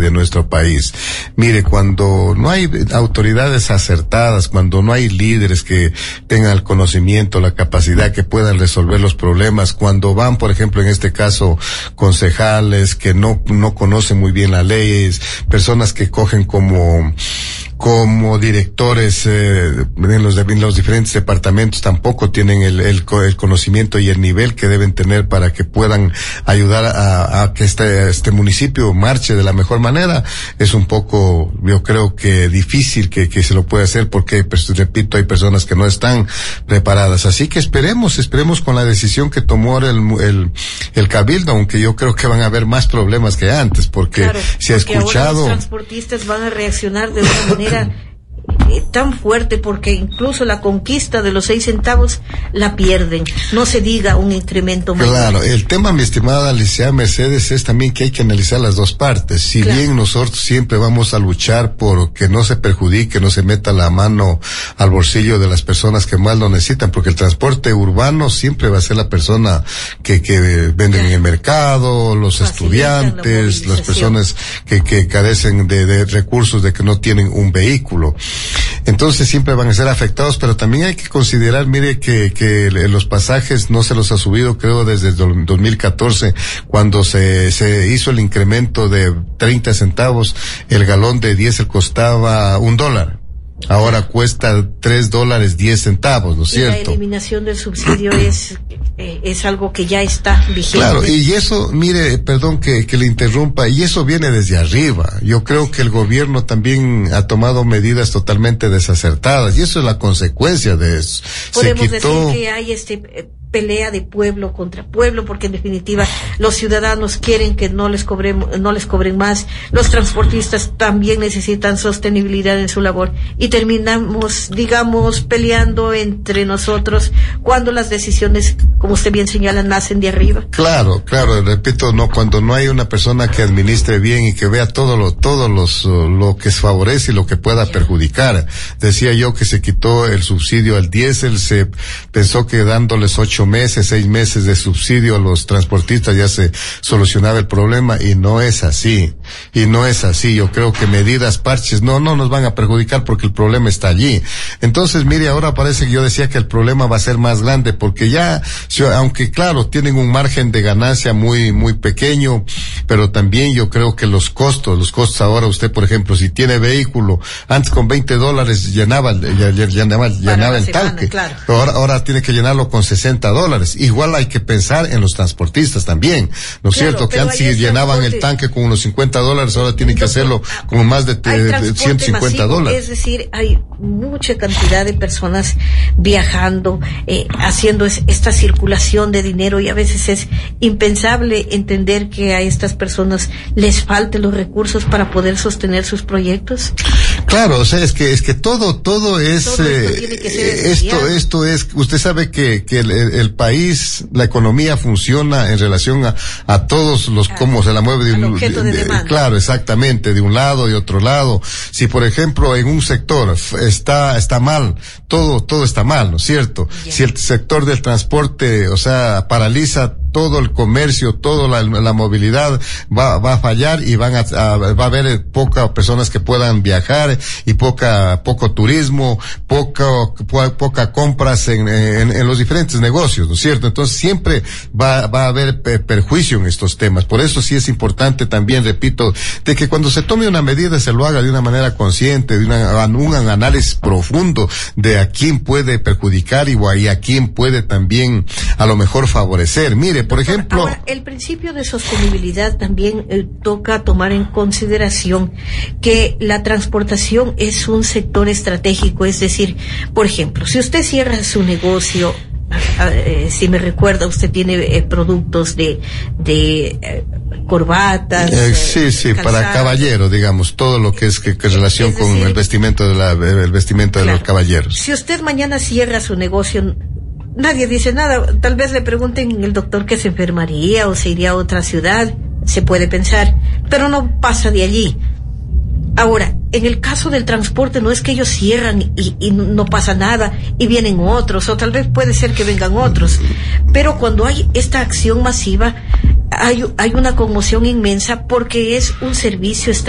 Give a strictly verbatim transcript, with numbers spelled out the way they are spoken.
de nuestro país. Mire, cuando no hay autoridades acertadas, cuando no hay líderes que tengan el conocimiento, la capacidad, que puedan resolver los problemas, cuando van, por ejemplo, en este caso, concejales que no, no conocen muy bien las leyes, personas que cogen como, como directores eh, en, los, en los diferentes departamentos, tampoco tienen el, el, el conocimiento y el nivel que deben tener para que puedan ayudar a, a que este, este municipio marche de la mejor manera. Es un poco, yo creo que difícil que, que se lo pueda hacer porque, pues, repito, hay personas que no están preparadas. Así que esperemos, esperemos con la decisión que tomó el, el, el Cabildo, aunque yo creo que van a haber más problemas que antes, porque claro, se ha escuchado. Ahora los transportistas van a reaccionar de una manera Eh, tan fuerte, porque incluso la conquista de los seis centavos la pierden, no se diga un incremento mayor. Claro, el tema, mi estimada Alicia Mercedes, es también que hay que analizar las dos partes. Si claro. bien nosotros siempre vamos a luchar por que no se perjudique, no se meta la mano al bolsillo de las personas que más lo necesitan, porque el transporte urbano siempre va a ser la persona que, que venden claro. en el mercado, los Facilitan estudiantes, las personas que, que carecen de, de recursos, de que no tienen un vehículo. Entonces siempre van a ser afectados, pero también hay que considerar, mire, que, que los pasajes no se los ha subido, creo, desde el dos mil catorce, cuando se, se hizo el incremento de treinta centavos, el galón de diésel costaba un dólar. Ahora cuesta tres dólares diez centavos, ¿no es cierto? La eliminación del subsidio es eh, es algo que ya está vigente. Claro, y eso, mire, perdón que, que le interrumpa, y eso viene desde arriba. Yo creo que el gobierno también ha tomado medidas totalmente desacertadas, y eso es la consecuencia de eso. Podemos Se quitó... decir que hay este... Eh, pelea de pueblo contra pueblo, porque en definitiva los ciudadanos quieren que no les cobremos, no les cobren más, los transportistas también necesitan sostenibilidad en su labor, y terminamos, digamos, peleando entre nosotros cuando las decisiones, como usted bien señala, nacen de arriba. Claro, claro, repito, no, cuando no hay una persona que administre bien y que vea todo lo, todo los, lo que favorece y lo que pueda perjudicar. Decía yo que se quitó el subsidio al diésel, se pensó que dándoles ocho meses, seis meses de subsidio a los transportistas ya se solucionaba el problema, y no es así, y no es así. Yo creo que medidas, parches, no, no nos van a perjudicar porque el problema está allí. Entonces, mire, ahora parece que yo decía que el problema va a ser más grande, porque ya, aunque claro, tienen un margen de ganancia muy, muy pequeño, pero también yo creo que los costos, los costos ahora, usted, por ejemplo, si tiene vehículo, antes con veinte dólares llenaba, llenaba, llenaba el tanque, claro. ahora, ahora tiene que llenarlo con sesenta dólares. Igual hay que pensar en los transportistas también, ¿no es claro, cierto? Que antes llenaban el tanque con unos cincuenta dólares, ahora tienen que hacerlo con más de, de ciento cincuenta dólares. Es decir, hay mucha cantidad de personas viajando, eh, haciendo es, esta circulación de dinero, y a veces es impensable entender que a estas personas les falten los recursos para poder sostener sus proyectos. Claro, o sea, es que es que todo todo es todo esto, eh, tiene que ser esto esto es, usted sabe que que el, el país, la economía funciona en relación a, a todos los, cómo se la mueve de un, objeto de de, demanda. Claro, exactamente, de un lado, de otro lado. Si por ejemplo en un sector está está mal, todo todo está mal, ¿no es cierto? Yeah. Si el sector del transporte, o sea, paraliza todo el comercio, toda la, la movilidad va, va a fallar, y van a, a va a haber pocas personas que puedan viajar, y poca, poco turismo, poca, po, poca compras en, en, en los diferentes negocios, ¿no es cierto? Entonces siempre va, va a haber perjuicio en estos temas. Por eso sí es importante también, repito, de que cuando se tome una medida se lo haga de una manera consciente, de una, un análisis profundo de a quién puede perjudicar y a quién puede también a lo mejor favorecer. Mire, por ejemplo... Ahora, el principio de sostenibilidad también eh, toca tomar en consideración que la transportación es un sector estratégico, es decir, por ejemplo, si usted cierra su negocio, eh, si me recuerda, usted tiene eh, productos de, de eh, corbatas. Eh, sí, sí, calzadas, para caballero, digamos, todo lo que es que, que relación es decir, con el vestimento de la, el vestimento claro, de los caballeros. Si usted mañana cierra su negocio, nadie dice nada. Tal vez le pregunten el doctor que se enfermaría o se iría a otra ciudad, se puede pensar, pero no pasa de allí. Ahora, en el caso del transporte no es que ellos cierran y, y no pasa nada y vienen otros, o tal vez puede ser que vengan otros, pero cuando hay esta acción masiva hay, hay una conmoción inmensa, porque es un servicio